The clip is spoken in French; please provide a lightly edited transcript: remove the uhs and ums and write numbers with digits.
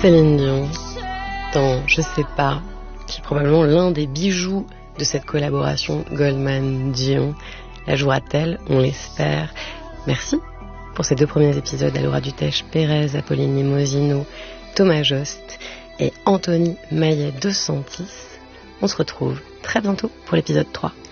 Céline Dion dans Je sais pas, qui est probablement l'un des bijoux de cette collaboration Goldman-Dion. La jouera-t-elle? On l'espère. Merci pour ces 2 premiers épisodes à Laura Dutèche-Pérez, Apolline Limosino, Thomas Jost et Anthony Maillet de Santis. On se retrouve très bientôt pour l'épisode 3.